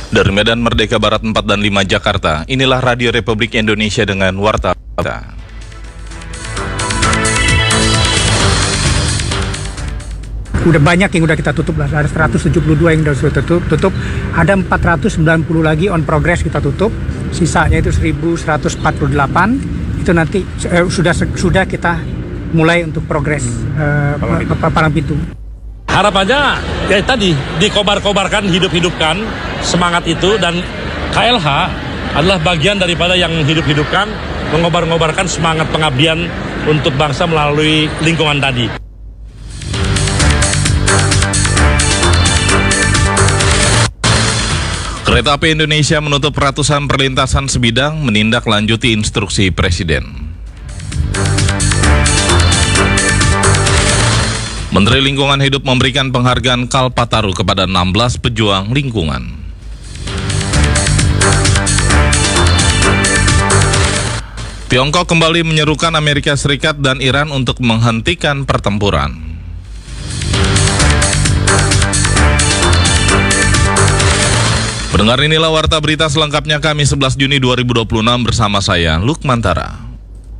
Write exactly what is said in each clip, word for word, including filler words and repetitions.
Dari Medan Merdeka Barat empat dan lima Jakarta, inilah Radio Republik Indonesia dengan Warta. Udah banyak yang udah kita tutup lah, ada seratus tujuh puluh dua yang udah tutup, tutup. Ada empat ratus sembilan puluh lagi on progress kita tutup, sisanya itu seribu seratus empat puluh delapan, itu nanti eh, sudah sudah kita mulai untuk progress eh, palang pintu. Harapannya ya tadi dikobar-kobarkan, hidup-hidupkan semangat itu, dan K L H adalah bagian daripada yang hidup-hidupkan, mengobar-ngobarkan semangat pengabdian untuk bangsa melalui lingkungan tadi. Kereta Api Indonesia menutup ratusan perlintasan sebidang menindaklanjuti instruksi Presiden. Menteri Lingkungan Hidup memberikan penghargaan Kalpataru kepada enam belas pejuang lingkungan. Tiongkok kembali menyerukan Amerika Serikat dan Iran untuk menghentikan pertempuran. Pendengar, inilah Warta Berita selengkapnya Kamis sebelas Juni dua ribu dua puluh enam bersama saya, Lukmantara.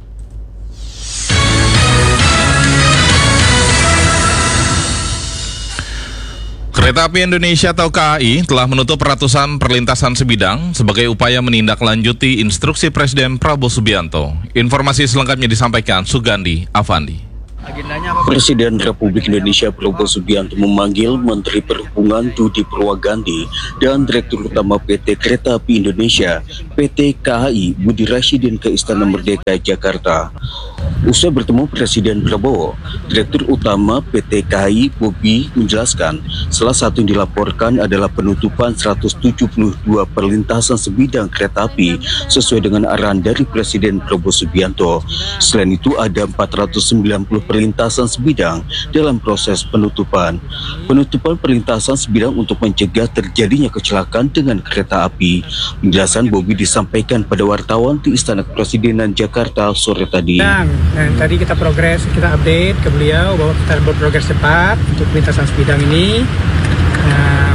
Kereta Api Indonesia atau K A I telah menutup ratusan perlintasan sebidang sebagai upaya menindaklanjuti instruksi Presiden Prabowo Subianto. Informasi selengkapnya disampaikan Sugandi Avandi. Presiden Republik Indonesia Prabowo Subianto memanggil Menteri Perhubungan Budi Purwagandi dan Direktur Utama P T Kereta Api Indonesia P T K A I Budi Rasyidin ke Istana Merdeka Jakarta. Usai bertemu Presiden Prabowo, Direktur Utama P T K A I Bobi menjelaskan salah satu yang dilaporkan adalah penutupan seratus tujuh puluh dua perlintasan sebidang kereta api sesuai dengan arahan dari Presiden Prabowo Subianto. Selain itu ada empat ratus sembilan puluh perlintasan sebidang dalam proses penutupan. Penutupan perlintasan sebidang untuk mencegah terjadinya kecelakaan dengan kereta api. Penjelasan Bobi disampaikan pada wartawan di Istana Kepresidenan Jakarta sore tadi. Nah, nah, tadi kita progres, kita update ke beliau bahwa kita berprogres cepat untuk perlintasan sebidang ini. Nah,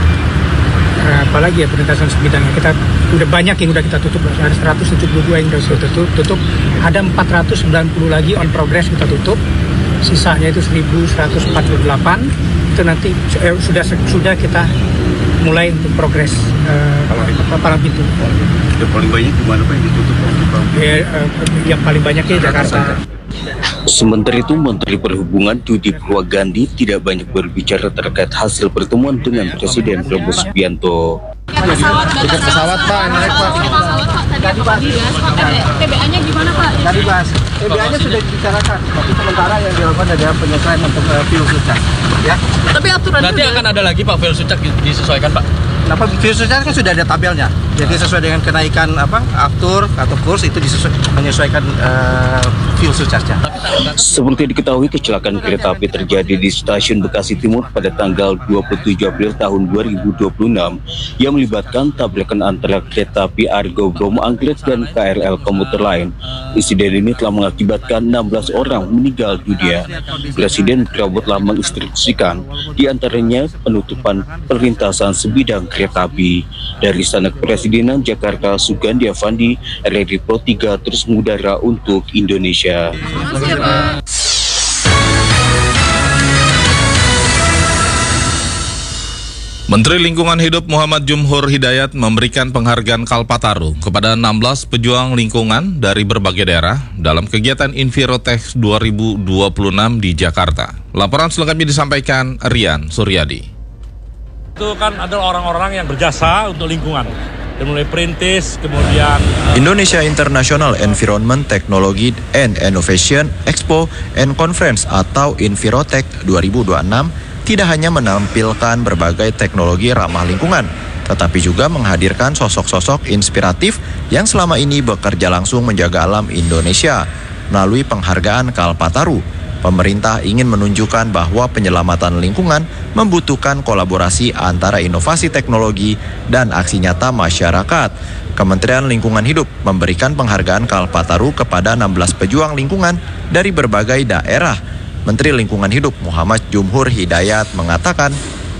apalagi ya perlintasan sebidangnya, kita udah banyak yang udah kita tutup, ada seratus tujuh puluh dua yang udah tutup, tutup. Ada empat ratus sembilan puluh lagi on progress kita tutup, sisanya itu seribu seratus empat puluh delapan, itu nanti eh, sudah sudah kita mulai untuk progres eh, palang pintu. Yang paling banyak di mana Pak yang ditutup? Ya, eh, yang paling banyak di Jakarta. Sementara itu, Menteri Perhubungan Budi Purwagandi tidak banyak berbicara terkait hasil pertemuan dengan Presiden Prabowo Subianto. Pesawat, tiket pesawat Pak, naik Pak. Tadi pagi ya, T B A-nya gimana Pak? Tadi bahas, T B A-nya sudah dibicarakan, tapi sementara yang dilakukan adalah penyesuaian untuk fuel surcharge. Ya. Tapi aturan Nanti juga akan ada lagi Pak fuel surcharge disesuaikan Pak. Nah, fuel surcharge kan sudah ada tabelnya, jadi sesuai dengan kenaikan apa aftur atau kurs itu disesuai, menyesuaikan uh, fuel surcharge-nya. Seperti diketahui, kecelakaan kereta api terjadi di Stasiun Bekasi Timur pada tanggal dua puluh tujuh April tahun dua ribu dua puluh enam yang melibatkan tabrakan antara kereta api Argo Bromo Anggrek dan K R L komuter lain. Insiden ini telah mengakibatkan enam belas orang meninggal dunia. Presiden Prabowo telah menginstruksikan diantaranya penutupan perlintasan sebidang kereta api. Dari Istana Kepresidenan Jakarta, Sugandi Avandi, R R I Pro tiga terus mengudara untuk Indonesia. Menteri Lingkungan Hidup Muhammad Jumhur Hidayat memberikan penghargaan Kalpataru kepada enam belas pejuang lingkungan dari berbagai daerah dalam kegiatan Envirotech dua ribu dua puluh enam di Jakarta. Laporan selengkapnya disampaikan Rian Suryadi. Itu kan adalah orang-orang yang berjasa untuk lingkungan. Dari mulai perintis, kemudian Indonesia International Environment Technology and Innovation Expo and Conference atau Envirotech dua ribu dua puluh enam tidak hanya menampilkan berbagai teknologi ramah lingkungan, tetapi juga menghadirkan sosok-sosok inspiratif yang selama ini bekerja langsung menjaga alam Indonesia. Melalui penghargaan Kalpataru, pemerintah ingin menunjukkan bahwa penyelamatan lingkungan membutuhkan kolaborasi antara inovasi teknologi dan aksi nyata masyarakat. Kementerian Lingkungan Hidup memberikan penghargaan Kalpataru kepada enam belas pejuang lingkungan dari berbagai daerah. Menteri Lingkungan Hidup Muhammad Jumhur Hidayat mengatakan,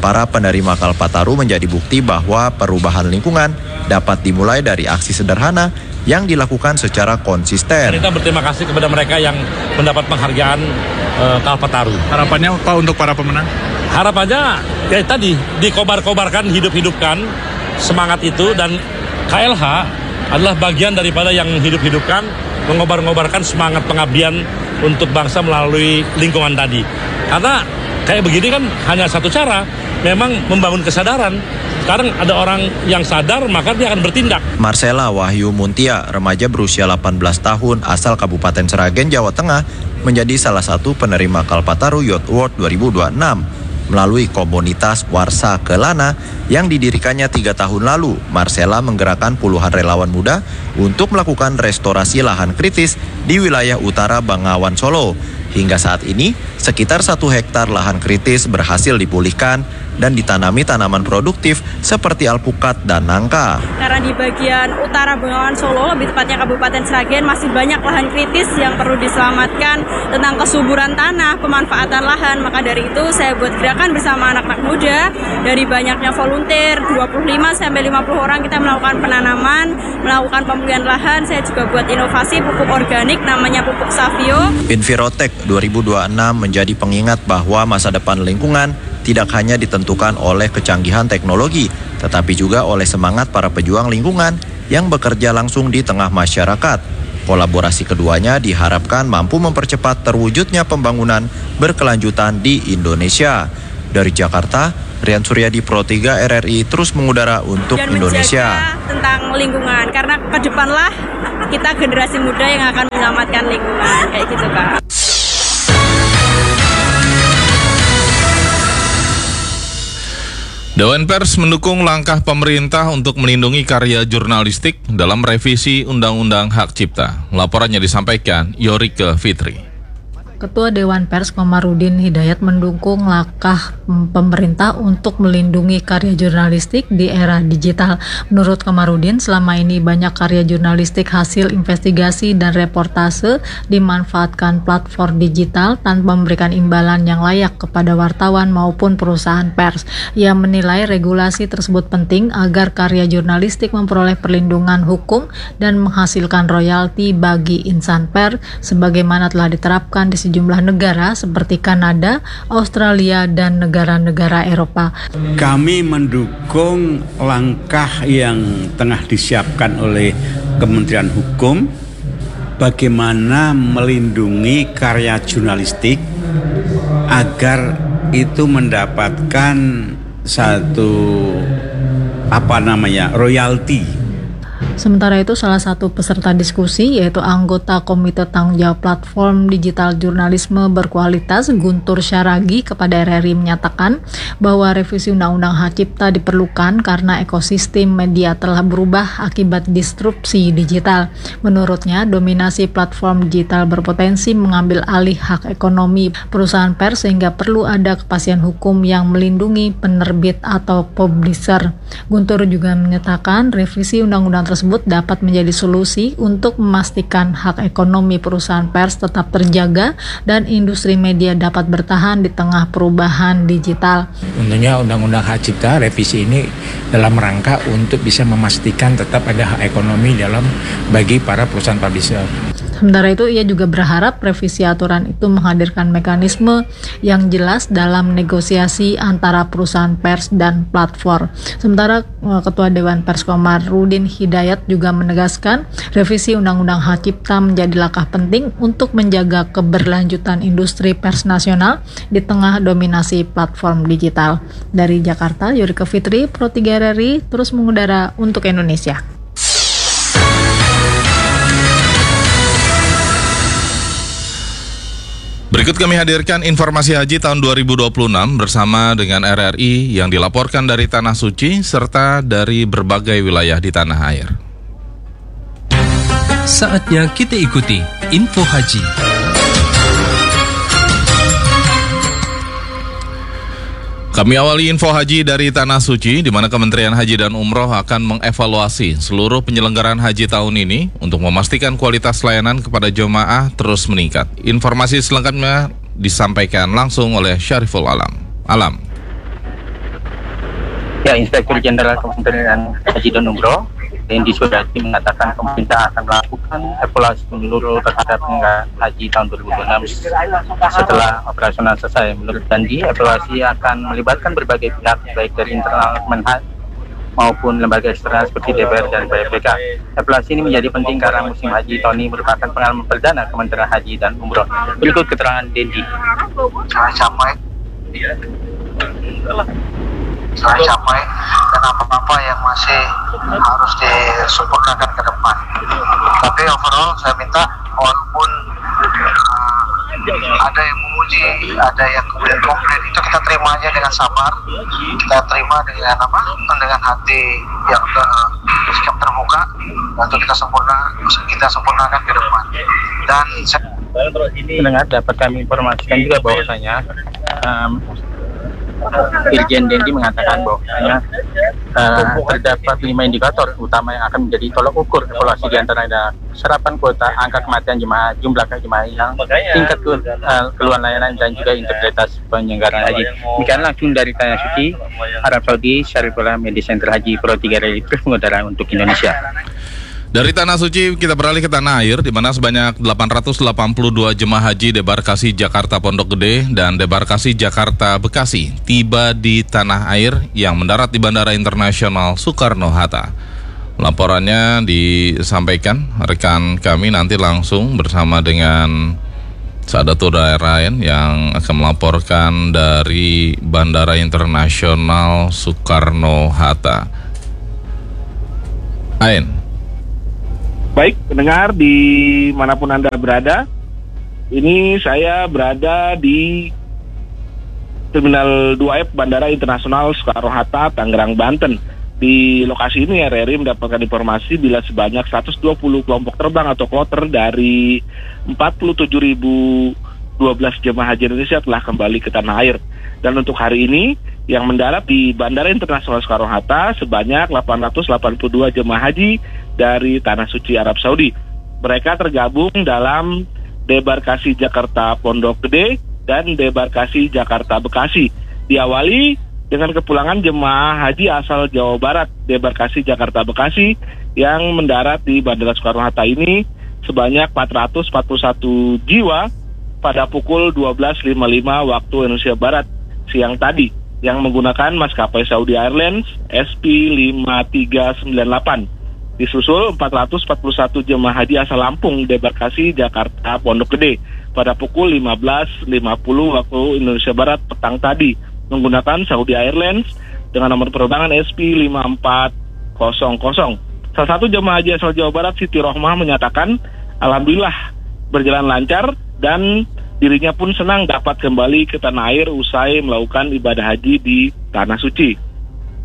para penerima Kalpataru menjadi bukti bahwa perubahan lingkungan dapat dimulai dari aksi sederhana yang dilakukan secara konsisten. Kita berterima kasih kepada mereka yang mendapat penghargaan uh, Kalpataru. Harapannya Pak untuk para pemenang? Harapannya ya tadi dikobar-kobarkan, hidup-hidupkan semangat itu, dan K L H adalah bagian daripada yang hidup-hidupkan, mengobar-ngobarkan semangat pengabdian untuk bangsa melalui lingkungan tadi. Karena kayak begini kan hanya satu cara, memang membangun kesadaran. Sekarang ada orang yang sadar, maka dia akan bertindak. Marcella Wahyu Muntia, remaja berusia delapan belas tahun asal Kabupaten Sragen, Jawa Tengah, menjadi salah satu penerima Kalpataru Youth Award dua ribu dua puluh enam. Melalui komunitas Warsa Kelana yang didirikannya tiga tahun lalu, Marcella menggerakkan puluhan relawan muda untuk melakukan restorasi lahan kritis di wilayah utara Bangawan, Solo. Hingga saat ini, sekitar satu hektar lahan kritis berhasil dipulihkan dan ditanami tanaman produktif seperti alpukat dan nangka. Karena di bagian utara Bengawan Solo, lebih tepatnya Kabupaten Sragen, masih banyak lahan kritis yang perlu diselamatkan tentang kesuburan tanah, pemanfaatan lahan. Maka dari itu saya buat gerakan bersama anak-anak muda, dari banyaknya volunteer, dua puluh lima sampai lima puluh orang kita melakukan penanaman, melakukan pemulihan lahan. Saya juga buat inovasi pupuk organik namanya pupuk Savio. Envirotech dua ribu dua puluh enam menjadi pengingat bahwa masa depan lingkungan tidak hanya ditentukan oleh kecanggihan teknologi, tetapi juga oleh semangat para pejuang lingkungan yang bekerja langsung di tengah masyarakat. Kolaborasi keduanya diharapkan mampu mempercepat terwujudnya pembangunan berkelanjutan di Indonesia. Dari Jakarta, Rian Suryadi, Pro tiga R R I terus mengudara untuk dan Indonesia. Tentang lingkungan, karena ke depanlah kita generasi muda yang akan menyelamatkan lingkungan, kayak gitu Kak. Dewan Pers mendukung langkah pemerintah untuk melindungi karya jurnalistik dalam revisi Undang-Undang Hak Cipta. Laporannya disampaikan Yorike Fitri. Ketua Dewan Pers Komarudin Hidayat mendukung langkah pemerintah untuk melindungi karya jurnalistik di era digital. Menurut Komarudin, selama ini banyak karya jurnalistik hasil investigasi dan reportase dimanfaatkan platform digital tanpa memberikan imbalan yang layak kepada wartawan maupun perusahaan pers. Ia menilai regulasi tersebut penting agar karya jurnalistik memperoleh perlindungan hukum dan menghasilkan royalti bagi insan pers sebagaimana telah diterapkan di sejumlah negara seperti Kanada, Australia, dan negara-negara Eropa. Kami mendukung langkah yang tengah disiapkan oleh Kementerian Hukum bagaimana melindungi karya jurnalistik agar itu mendapatkan satu apa namanya royalti. Sementara itu, salah satu peserta diskusi yaitu anggota Komite Tanggung Jawab Platform Digital Jurnalisme Berkualitas Guntur Syaragi kepada R R I menyatakan bahwa revisi Undang-Undang Hak Cipta diperlukan karena ekosistem media telah berubah akibat disrupsi digital. Menurutnya, dominasi platform digital berpotensi mengambil alih hak ekonomi perusahaan pers sehingga perlu ada kepastian hukum yang melindungi penerbit atau publisher. Guntur juga menyatakan revisi undang-undang tersebut dapat menjadi solusi untuk memastikan hak ekonomi perusahaan pers tetap terjaga dan industri media dapat bertahan di tengah perubahan digital. Tentunya Undang-Undang Hak Cipta revisi ini dalam rangka untuk bisa memastikan tetap ada hak ekonomi dalam bagi para perusahaan publisher. Sementara itu, ia juga berharap revisi aturan itu menghadirkan mekanisme yang jelas dalam negosiasi antara perusahaan pers dan platform. Sementara Ketua Dewan Pers Komarudin Hidayat juga menegaskan revisi Undang-Undang Hak Cipta menjadi langkah penting untuk menjaga keberlanjutan industri pers nasional di tengah dominasi platform digital. Dari Jakarta, Yorike Fitri, Pro tiga R R I, terus mengudara untuk Indonesia. Berikut kami hadirkan informasi haji tahun dua ribu dua puluh enam bersama dengan R R I yang dilaporkan dari Tanah Suci serta dari berbagai wilayah di tanah air. Saatnya kita ikuti info haji. Kami awali info haji dari Tanah Suci, di mana Kementerian Haji dan Umroh akan mengevaluasi seluruh penyelenggaraan haji tahun ini untuk memastikan kualitas layanan kepada jemaah terus meningkat. Informasi selengkapnya disampaikan langsung oleh Syariful Alam. Alam. Ya, Inspektur Jenderal Kementerian Haji dan Umroh Dendi Sudati mengatakan pemerintah akan melakukan evaluasi menyeluruh terhadap penyelenggaraan haji tahun dua ribu dua puluh enam setelah operasional selesai. Menurut Dendi, evaluasi akan melibatkan berbagai pihak baik dari internal Menhaj maupun lembaga eksternal seperti D P R dan B P K. Evaluasi ini menjadi penting karena musim haji tahun ini merupakan pengalaman perdana Kementerian Haji dan Umroh. Berikut keterangan Dendi. Sampai Jangan sampai dan apa-apa yang masih harus disempurnakan ke depan. Tapi overall saya minta walaupun uh, ada yang memuji, ada yang kemudian komplain, itu kita terima aja dengan sabar, kita terima dengan apa? Dengan hati yang uh, sikap terbuka untuk kita sempurna, kita sempurnakan ke depan. Dan saya mendengar dapat kami informasikan juga bahwasanya um, Irjen Dendi mengatakan bahwasanya uh, terdapat lima indikator utama yang akan menjadi tolok ukur evaluasi, di antara ada serapan kuota, angka kematian jemaah, jumlah jemaah yang tingkat ke, uh, keluhan layanan, dan juga integritas penyelenggaraan haji. Demikian langsung dari Tanah Suci, Arab Saudi, Syarifullah, Media Center Haji Pro tiga Relief Mengudara untuk Indonesia. Dari Tanah Suci kita beralih ke tanah air, di mana sebanyak delapan ratus delapan puluh dua jemaah haji debarkasi Jakarta Pondok Gede dan debarkasi Jakarta Bekasi tiba di tanah air yang mendarat di Bandara Internasional Soekarno-Hatta. Laporannya disampaikan rekan kami nanti langsung bersama dengan Sadatul Daerain yang akan melaporkan dari Bandara Internasional Soekarno-Hatta. Ain. Baik, pendengar di manapun Anda berada, ini saya berada di Terminal dua F Bandara Internasional Soekarno-Hatta, Tangerang, Banten. Di lokasi ini R R I mendapatkan informasi bila sebanyak seratus dua puluh kelompok terbang atau kloter dari empat puluh tujuh ribu dua belas jemaah haji Indonesia telah kembali ke tanah air. Dan untuk hari ini, yang mendarat di Bandara Internasional Soekarno-Hatta sebanyak delapan ratus delapan puluh dua jemaah haji dari Tanah Suci Arab Saudi. Mereka tergabung dalam debarkasi Jakarta Pondok Gede dan debarkasi Jakarta Bekasi. Diawali dengan kepulangan jemaah haji asal Jawa Barat, debarkasi Jakarta Bekasi, yang mendarat di Bandara Soekarno-Hatta ini sebanyak empat ratus empat puluh satu jiwa pada pukul dua belas lima puluh lima waktu Indonesia Barat siang tadi, yang menggunakan maskapai Saudi Airlines S P lima tiga sembilan delapan. Disusul empat ratus empat puluh satu jemaah haji asal Lampung debarkasi Jakarta Pondok Gede pada pukul lima belas lima puluh waktu Indonesia Barat petang tadi menggunakan Saudi Airlines dengan nomor penerbangan S P lima empat nol nol. Salah satu jemaah haji asal Jawa Barat, Siti Rohmah, menyatakan alhamdulillah berjalan lancar dan dirinya pun senang dapat kembali ke tanah air usai melakukan ibadah haji di Tanah Suci.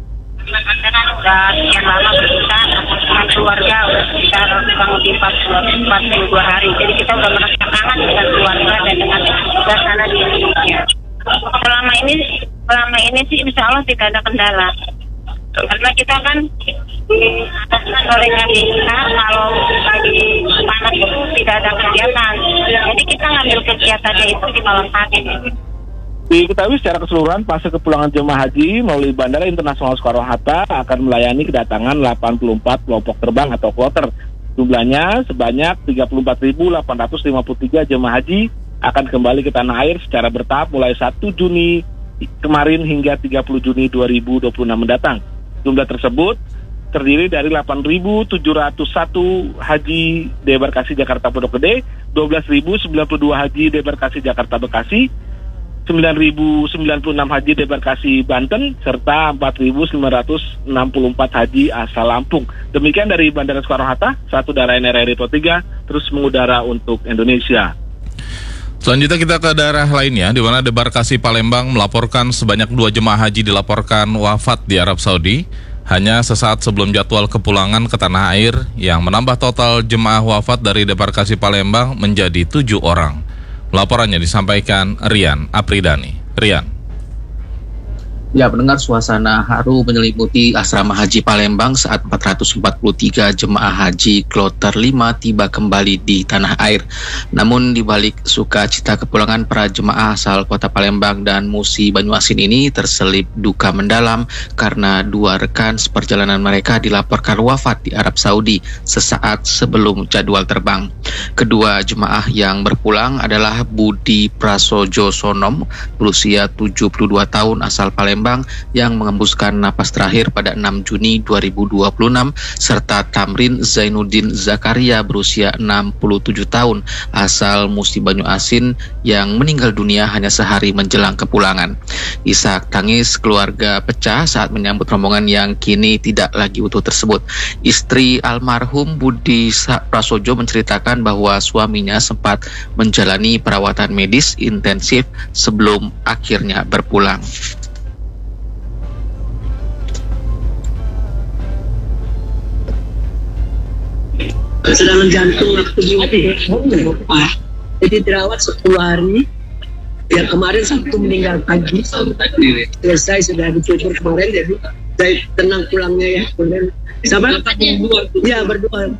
Sudah sekian lama berpisah dengan keluarga, udah sekitar kurang lebih empat puluh dua hari. Jadi kita udah merasa kangen dengan keluarga dan dengan suasana di Indonesia. Selama ini, selama ini sih insya Allah tidak ada kendala. Karena kita kan diataskan oleh K D I K kalau lagi panas itu tidak ada kegiatan. Jadi kita ngambil kegiatannya itu di malam hari. Diketahui secara keseluruhan fase kepulangan jemaah haji melalui Bandara Internasional Soekarno-Hatta akan melayani kedatangan delapan puluh empat kelompok terbang atau kloter. Jumlahnya sebanyak tiga puluh empat ribu delapan ratus lima puluh tiga jemaah haji akan kembali ke tanah air secara bertahap mulai satu Juni kemarin hingga tiga puluh Juni dua ribu dua puluh enam mendatang. Jumlah tersebut terdiri dari delapan ribu tujuh ratus satu haji debarkasi Jakarta Pondok Gede, dua belas ribu sembilan puluh dua haji debarkasi Jakarta Bekasi, sembilan ribu sembilan puluh enam haji debarkasi Banten, serta empat ribu sembilan ratus enam puluh empat haji asal Lampung. Demikian dari Bandara Soekarno-Hatta, satu daerah R R I Pro tiga terus mengudara untuk Indonesia. Selanjutnya kita ke daerah lainnya, di mana debarkasi Palembang melaporkan sebanyak dua jemaah haji dilaporkan wafat di Arab Saudi hanya sesaat sebelum jadwal kepulangan ke tanah air, yang menambah total jemaah wafat dari debarkasi Palembang menjadi tujuh orang. Laporannya disampaikan Rian Apridani. Rian. Ya, pendengar, suasana haru menyelimuti asrama haji Palembang saat empat ratus empat puluh tiga jemaah haji kloter lima tiba kembali di tanah air. Namun di balik sukacita kepulangan para jemaah asal kota Palembang dan Musi Banyuasin ini terselip duka mendalam karena dua rekan seperjalanan mereka dilaporkan wafat di Arab Saudi sesaat sebelum jadwal terbang. Kedua jemaah yang berpulang adalah Budi Prasojo Sonom berusia tujuh puluh dua tahun asal Palembang yang mengembuskan napas terakhir pada enam Juni dua ribu dua puluh enam serta Tamrin Zainuddin Zakaria berusia enam puluh tujuh tahun asal Musi Banyuasin yang meninggal dunia hanya sehari menjelang kepulangan. Isak tangis keluarga pecah saat menyambut rombongan yang kini tidak lagi utuh tersebut. Istri almarhum Budi Prasojo menceritakan bahwa suaminya sempat menjalani perawatan medis intensif sebelum akhirnya berpulang. Serangan jantung waktu di Eropa, jadi dirawat sepuluh hari. Ya kemarin Sabtu meninggal pagi, selesai sudah dicubur kemarin, jadi saya tenang pulangnya ya. Kemudian sama? Ya berdua.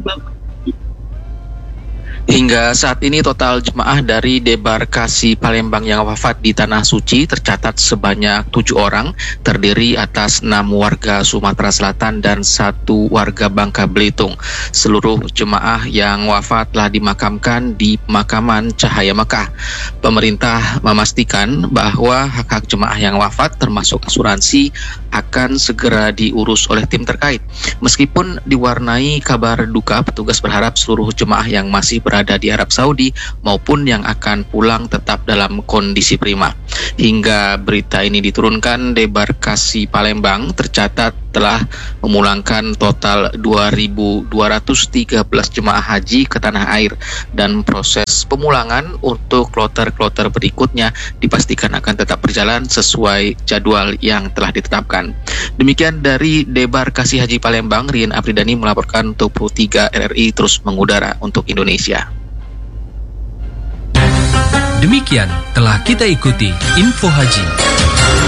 Hingga saat ini total jemaah dari debarkasi Palembang yang wafat di Tanah Suci tercatat sebanyak tujuh orang, terdiri atas enam warga Sumatera Selatan dan satu warga Bangka Belitung. Seluruh jemaah yang wafat telah dimakamkan di pemakaman Cahaya Mekah. Pemerintah memastikan bahwa hak-hak jemaah yang wafat termasuk asuransi akan segera diurus oleh tim terkait. Meskipun diwarnai kabar duka, petugas berharap seluruh jemaah yang masih berada di Arab Saudi maupun yang akan pulang tetap dalam kondisi prima. Hingga berita ini diturunkan, debarkasi Palembang tercatat telah memulangkan total dua ribu dua ratus tiga belas jemaah haji ke tanah air dan proses pemulangan untuk kloter-kloter berikutnya dipastikan akan tetap berjalan sesuai jadwal yang telah ditetapkan. Demikian dari debarkasi haji Palembang, Rian Apridani melaporkan untuk Pro tiga R R I terus mengudara untuk Indonesia. Demikian telah kita ikuti Info Haji.